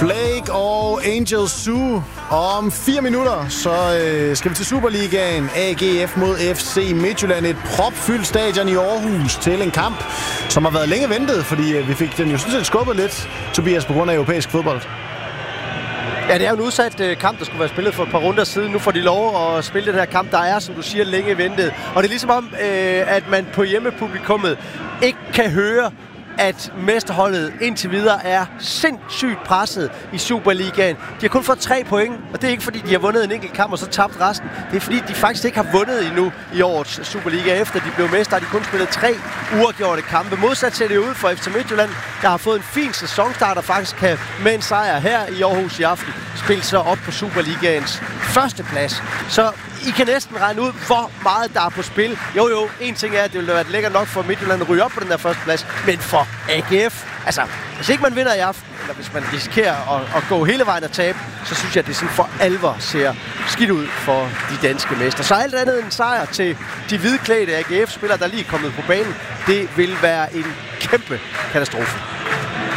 Flake og Angel Zoo. Om 4 minutter, så skal vi til Superligaen. AGF mod FC Midtjylland. Et propfyldt stadion i Aarhus til en kamp, som har været længe ventet, fordi vi fik den jo sådan set skubbet lidt, Tobias, på grund af europæisk fodbold. Ja, det er jo en udsat kamp, der skulle være spillet for et par runder siden. Nu får de lov at spille den her kamp, der er, som du siger, længe ventet. Og det er ligesom om, at man på hjemmepublikummet ikke kan høre, at mesterholdet indtil videre er sindssygt presset i Superligaen. De har kun fået 3 point, og det er ikke fordi, de har vundet en enkelt kamp og så tabt resten. Det er fordi, de faktisk ikke har vundet endnu i årets Superliga. Efter de blev mestre, har de kun spillet 3 uafgjorte kampe. Modsat ser det ud for FC Midtjylland, der har fået en fin sæsonstart og faktisk kan med en sejr her i Aarhus i aften spille sig op på Superligaens førsteplads. Så I kan næsten regne ud, hvor meget der er på spil. Jo, en ting er, at det ville være lækkert nok for Midtjylland at ryge op på den der førsteplads, men for AGF, altså, hvis ikke man vinder i aften, eller hvis man risikerer at gå hele vejen og tabe, så synes jeg, at det sådan for alvor ser skidt ud for de danske mestre. Så alt andet end sejr til de hvidklædte AGF-spillere, der lige er kommet på banen, det vil være en kæmpe katastrofe.